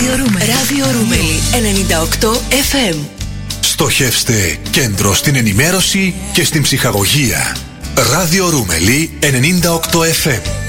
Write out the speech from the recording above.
Ράδιο Ρούμελι 98 FM. Στοχεύστε κέντρο στην ενημέρωση και στην ψυχαγωγία. Ράδιο Ρούμελι 98 FM.